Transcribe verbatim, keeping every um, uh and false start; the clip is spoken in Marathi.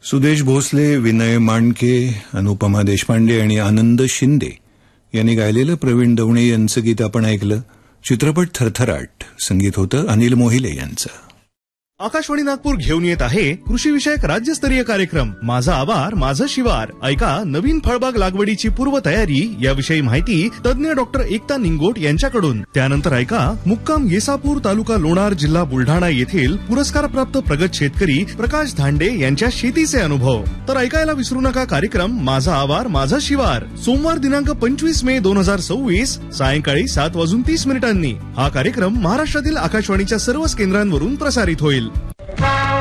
सुदेश भोसले, विनय मांडके, अनुपमा देशपांडे आणि आनंद शिंदे यांनी गायलेलं प्रवीण दवणे यांचं गीत आपण ऐकलं. चित्रपट थरथराट. संगीत होतं अनिल मोहिले यांचं. आकाशवाणी नागपूर घेऊन येत आहे कृषी विषयक राज्यस्तरीय कार्यक्रम माझा आवार माझं शिवार. ऐका नवीन फळबाग लागवडीची पूर्वतयारी याविषयी माहिती तज्ज्ञ डॉक्टर एकता निंगोट यांच्याकडून. त्यानंतर ऐका मुक्काम येसापूर तालुका लोणार जिल्हा बुलढाणा येथील पुरस्कारप्राप्त प्रगत शेतकरी प्रकाश धांडे यांच्या शेतीचे अनुभव. तर ऐकायला विसरू नका कार्यक्रम माझा आवार माझं शिवार. सोमवार दिनांक पंचवीस मे दोन हजार सव्वीस सायंकाळी सात वाजून तीस मिनिटांनी. हा कार्यक्रम महाराष्ट्रातील आकाशवाणीच्या सर्वच केंद्रांवरून प्रसारित होईल.